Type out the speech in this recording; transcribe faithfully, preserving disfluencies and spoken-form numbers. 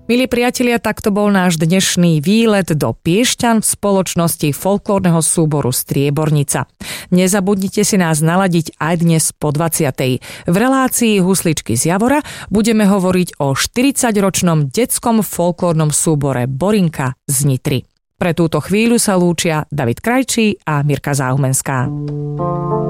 Milí priatelia, takto bol náš dnešný výlet do Piešťan v spoločnosti folklórneho súboru Striebornica. Nezabudnite si nás naladiť aj dnes po dvadsiatej. V relácii Husličky z Javora budeme hovoriť o štyridsaťročnom detskom folklórnom súbore Borinka z Nitry. Pre túto chvíľu sa lúčia David Krajčí a Mirka Záumenská.